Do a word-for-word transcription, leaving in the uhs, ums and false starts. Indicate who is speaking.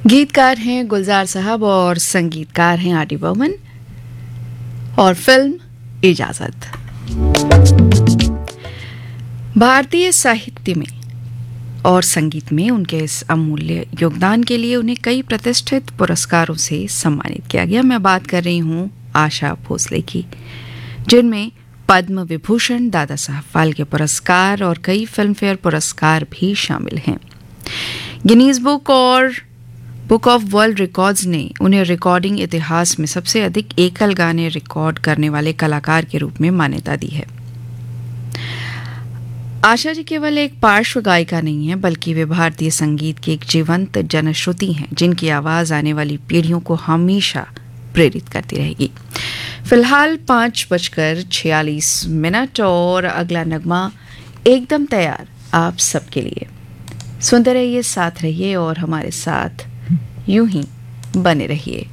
Speaker 1: गीतकार हैं गुलजार साहब और संगीतकार हैं आर डी बर्मन और फिल्म इजाजत। भारतीय साहित्य में और संगीत में उनके इस अमूल्य योगदान के लिए उन्हें कई प्रतिष्ठित पुरस्कारों से सम्मानित किया गया। मैं बात कर रही हूँ आशा भोसले की, जिनमें पद्म विभूषण, दादा साहब फाल्के पुरस्कार और कई फिल्म फेयर पुरस्कार भी शामिल हैं। गिनीज बुक और बुक ऑफ वर्ल्ड रिकॉर्ड्स ने उन्हें रिकॉर्डिंग इतिहास में सबसे अधिक एकल गाने रिकॉर्ड करने वाले कलाकार के रूप में मान्यता दी है। आशा जी केवल एक पार्श्व गायिका नहीं है, बल्कि वे भारतीय संगीत की एक जीवंत जनश्रुति हैं, जिनकी आवाज आने वाली पीढ़ियों को हमेशा प्रेरित करती रहेगी। फिलहाल पाँच बजकर छियालीस मिनट और अगला नगमा एकदम तैयार आप सबके लिए। सुनते रहिए, साथ रहिए और हमारे साथ यूं ही बने रहिए।